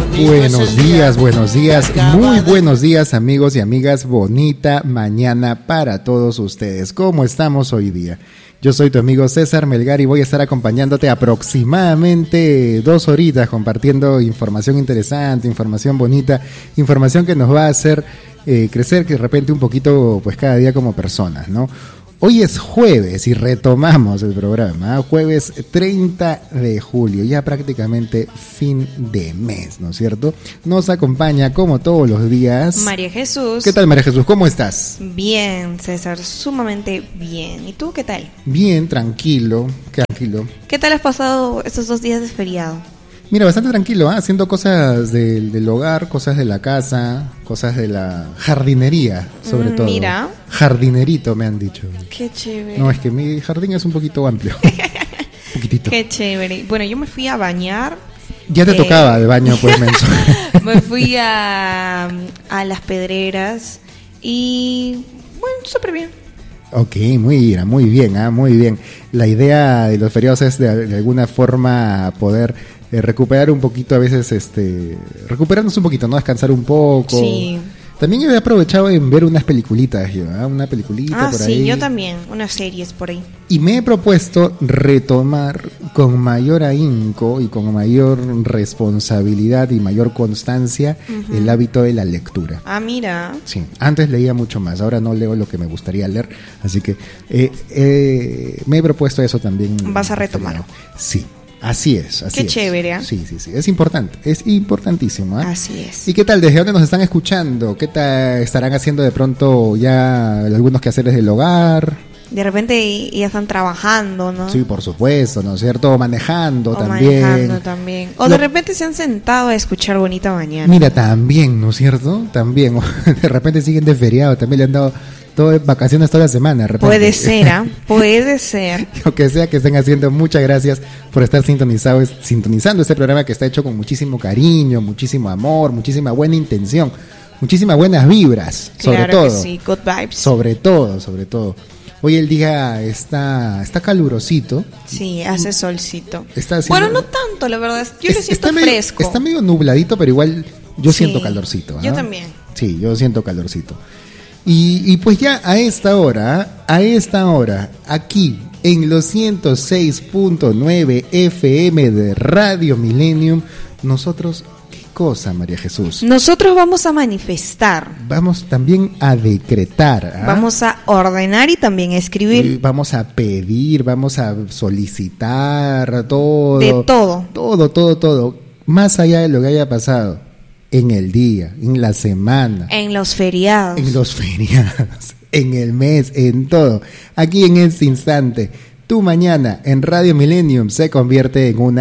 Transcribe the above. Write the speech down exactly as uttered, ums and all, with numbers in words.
Buenos días, buenos días, muy buenos días amigos y amigas, bonita mañana para todos ustedes. ¿Cómo estamos hoy día? Yo soy tu amigo César Melgar y voy a estar acompañándote aproximadamente dos horitas compartiendo información interesante, información bonita, información que nos va a hacer eh, crecer que de repente un poquito pues cada día como personas, ¿no? Hoy es jueves y retomamos el programa, ¿eh? Jueves treinta de julio, ya prácticamente fin de mes, ¿no es cierto? Nos acompaña como todos los días María Jesús. ¿Qué tal, María Jesús? ¿Cómo estás? Bien, César, sumamente bien. ¿Y tú qué tal? Bien, tranquilo, tranquilo. ¿Qué tal has pasado estos dos días de feriado? Mira, bastante tranquilo, ¿eh? Haciendo cosas del, del hogar, cosas de la casa, cosas de la jardinería, sobre Mm, todo. mira. Jardinerito me han dicho. Qué chévere. No, es que mi jardín es un poquito amplio. Un poquitito. Qué chévere. Bueno, yo me fui a bañar. Ya te eh, tocaba el baño, pues, mensual. Me fui a, a Las Pedreras y, bueno, súper bien. Ok, muy bien, muy bien, ¿eh? Muy bien. La idea de los feriados es de, de alguna forma poder eh, recuperar un poquito, a veces, este, recuperarnos un poquito, ¿no? Descansar un poco. Sí. También he aprovechado en ver unas peliculitas, yo, ¿eh? Una peliculita Ah, por sí, ahí. yo también. Unas series por ahí. Y me he propuesto retomar con mayor ahínco y con mayor responsabilidad y mayor constancia uh-huh. el hábito de la lectura. Ah, mira. Sí, antes leía mucho más, ahora no leo lo que me gustaría leer, así que eh, eh, me he propuesto eso también. ¿Vas a retomar? Sí. Así es, así Qué es. chévere, ¿eh? Sí, sí, sí, es importante, es importantísimo, ¿eh? Así es. ¿Y qué tal? ¿Desde dónde nos están escuchando? ¿Qué tal estarán haciendo de pronto ya algunos quehaceres del hogar? De repente ya están trabajando, ¿no? Sí, por supuesto, ¿no es cierto? Manejando o también. manejando también. O Lo... de repente se han sentado a escuchar Bonita Mañana. Mira, también, ¿no es cierto? También. De repente siguen de feriado, también le han dado todo vacaciones toda la semana. De repente. Puede ser, ¿ah? ¿eh? Puede ser. Lo que sea que estén haciendo, muchas gracias por estar sintonizados, sintonizando este programa que está hecho con muchísimo cariño, muchísimo amor, muchísima buena intención, muchísimas buenas vibras, sobre claro todo. Que sí, good vibes. Sobre todo, sobre todo. Hoy el día está está calurosito. Sí, hace solcito. Está haciendo... Bueno, no tanto, la verdad. Yo es, lo siento está medio, fresco. Está medio nubladito, pero igual yo sí, siento calorcito. ¿eh? Yo también. Sí, yo siento calorcito. Y, y pues ya a esta hora, a esta hora, aquí en los ciento seis punto nueve F M de Radio Millennium, nosotros... cosa, María Jesús? Nosotros vamos a manifestar. Vamos también a decretar. ¿ah? Vamos a ordenar y también a escribir. Y vamos a pedir, vamos a solicitar todo. De todo. Todo, todo, todo. Más allá de lo que haya pasado en el día, en la semana. En los feriados. En los feriados, en el mes, en todo. Aquí en este instante, tu mañana en Radio Millennium se convierte en una